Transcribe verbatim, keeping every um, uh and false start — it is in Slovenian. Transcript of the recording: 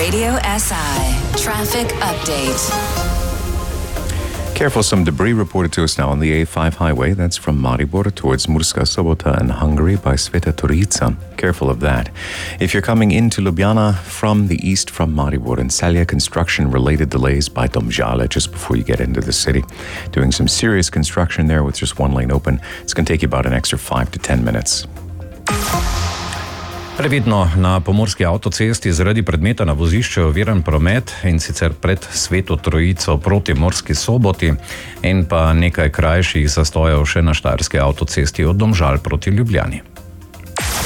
Radio S I Traffic Update. Careful, some debris reported to us now on the A five highway. That's from Maribor towards Murska Sobota in Hungary by Sveta Trojica. Careful of that. If you're coming into Ljubljana from the east from Maribor and Celje, construction-related delays by Domžale just before you get into the city. Doing some serious construction there with just one lane open. It's going to take you about an extra five to ten minutes. Previdno na pomurski avtocesti zaradi predmeta na vozišču oviran promet, in sicer pred Sveto Trojico proti Murski Soboti, in pa nekaj krajših zastojev še na štajerski avtocesti od Domžal proti Ljubljani.